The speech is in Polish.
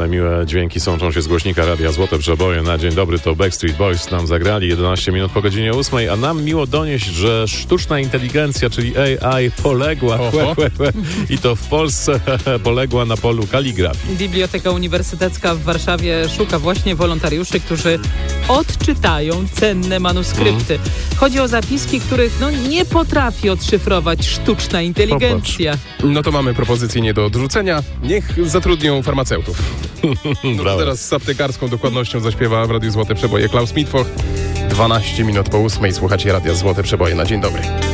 Wspaniale, miłe dźwięki sączą się z głośnika Radia Złote Przeboje. Na dzień dobry to Backstreet Boys nam zagrali 11 minut po godzinie 8, a nam miło donieść, że sztuczna inteligencja, czyli AI, poległa. I to w Polsce poległa na polu kaligrafii. Biblioteka Uniwersytecka w Warszawie szuka właśnie wolontariuszy, którzy odczytają cenne manuskrypty. Chodzi o zapiski, których nie potrafi odszyfrować sztuczna inteligencja. No to mamy propozycję nie do odrzucenia. Niech zatrudnią farmaceutów. Teraz z aptekarską dokładnością zaśpiewa w Radiu Złote Przeboje Klaus Mitwoch. 12 minut po 8 słuchacie Radia Złote Przeboje. Na dzień dobry.